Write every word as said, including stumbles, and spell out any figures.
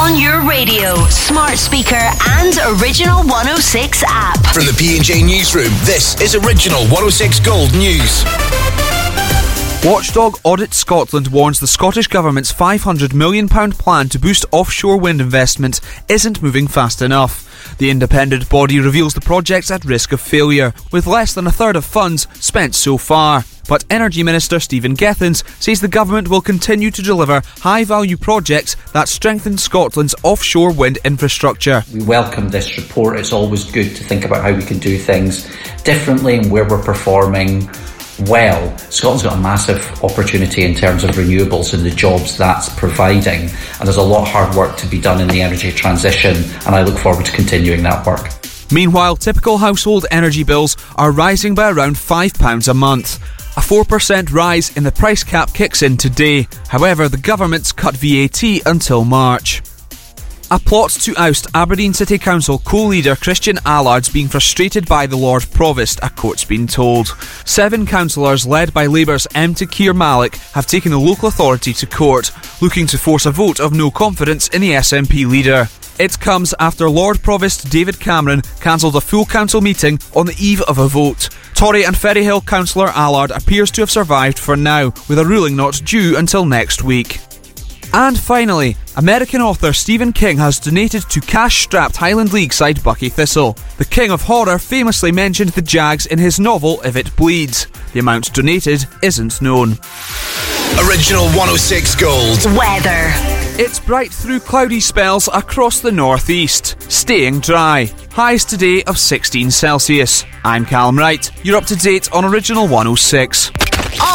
On your radio, smart speaker and Original one oh six app. From the P and J Newsroom, this is Original one oh six Gold News. Watchdog Audit Scotland warns the Scottish Government's five hundred million pounds plan to boost offshore wind investment isn't moving fast enough. The independent body reveals the project's at risk of failure, with less than a third of funds spent so far. But Energy Minister Stephen Gethins says the government will continue to deliver high-value projects that strengthen Scotland's offshore wind infrastructure. We welcome this report. It's always good to think about how we can do things differently and where we're performing well. Scotland's got a massive opportunity in terms of renewables and the jobs that's providing, and there's a lot of hard work to be done in the energy transition, and I look forward to continuing that work. Meanwhile, typical household energy bills are rising by around five pounds a month. A four percent rise in the price cap kicks in today. However, the government's cut V A T until March. A plot to oust Aberdeen City Council co-leader Christian Allard's being frustrated by the Lord Provost, a court's been told. Seven councillors led by Labour's M. Takir Malik have taken the local authority to court, looking to force a vote of no confidence in the S N P leader. It comes after Lord Provost David Cameron cancelled a full council meeting on the eve of a vote. Tory and Ferryhill councillor Allard appears to have survived for now, with a ruling not due until next week. And finally, American author Stephen King has donated to cash-strapped Highland League side Buckie Thistle. The King of Horror famously mentioned the Jags in his novel If It Bleeds. The amount donated isn't known. Original one oh six Gold. Weather. It's bright through cloudy spells across the northeast, staying dry. Highs today of sixteen Celsius. I'm Callum Wright. You're up to date on Original one oh six.